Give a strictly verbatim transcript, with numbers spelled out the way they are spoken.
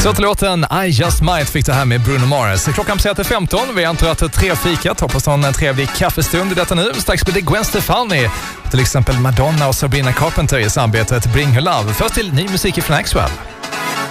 Så till låten I Just Might fick det här med Bruno Mars. Klockan passerar till femton. Vi antar att tre fikat. Hoppas någon en trevlig kaffestund i detta nu. Strax blir det Gwen Stefani. Till exempel Madonna och Sabrina Carpenter i samarbetet Bring Her Love. Först till ny musik från Axwell.